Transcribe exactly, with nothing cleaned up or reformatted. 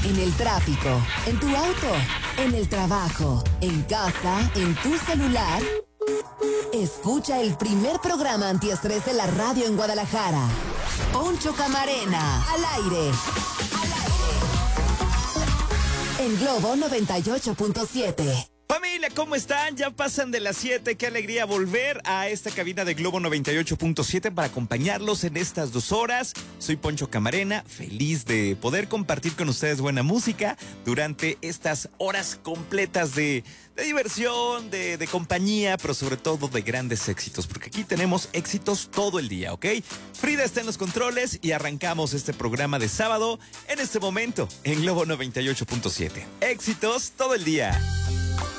en el tráfico, en tu auto, en el trabajo, en casa, en tu celular. Escucha el primer programa antiestrés de la radio en Guadalajara. Poncho Camarena, al aire. Al aire. En Globo noventa y ocho punto siete. Familia, ¿cómo están? Ya pasan de las siete. Qué alegría volver a esta cabina de Globo noventa y ocho punto siete para acompañarlos en estas dos horas. Soy Poncho Camarena, feliz de poder compartir con ustedes buena música durante estas horas completas de, de diversión, de, de compañía, pero sobre todo de grandes éxitos, porque aquí tenemos éxitos todo el día, ¿ok? Frida está en los controles y arrancamos este programa de sábado en este momento en Globo noventa y ocho punto siete. Éxitos todo el día.